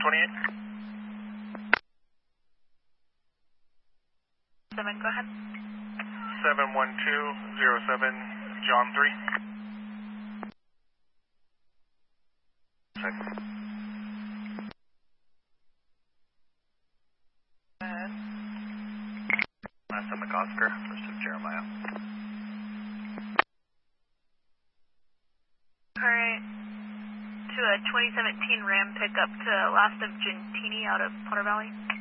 7, go ahead. 71207, John 3. Go ahead. 7 McOscar, first of Jeremiah. Alright. To a 2017 Ram pickup to last of Gentini out of Potter Valley.